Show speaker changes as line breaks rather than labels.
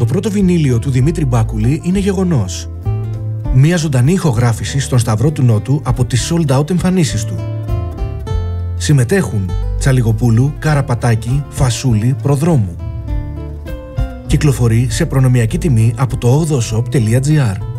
Το πρώτο βινίλιο του Δημήτρη Μπάκουλη είναι γεγονός. Μια ζωντανή ηχογράφηση στον Σταυρό του Νότου από τις sold out εμφανίσεις του. Συμμετέχουν Τσαλιγοπούλου, Καραπατάκη, Φασούλη, Προδρόμου. Κυκλοφορεί σε προνομιακή τιμή από το 8shop.gr.